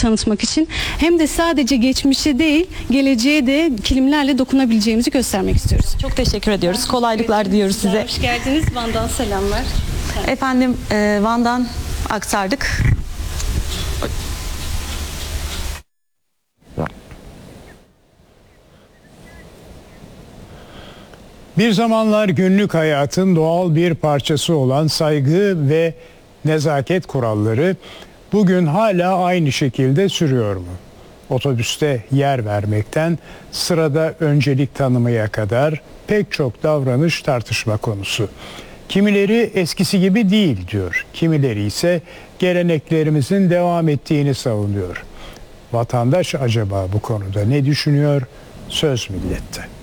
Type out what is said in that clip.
tanıtmak için hem de sadece geçmişe değil geleceğe de kilimlerle dokunabileceğimizi göstermek istiyoruz. Çok teşekkür ediyoruz. Kolaylıklar diliyoruz size. Hoş geldiniz. Van'dan selamlar. Efendim Van'dan aktardık. Bir zamanlar günlük hayatın doğal bir parçası olan saygı ve nezaket kuralları bugün hala aynı şekilde sürüyor mu? Otobüste yer vermekten sırada öncelik tanımaya kadar pek çok davranış tartışma konusu. Kimileri eskisi gibi değil diyor, kimileri ise geleneklerimizin devam ettiğini savunuyor. Vatandaş acaba bu konuda ne düşünüyor? Söz millette.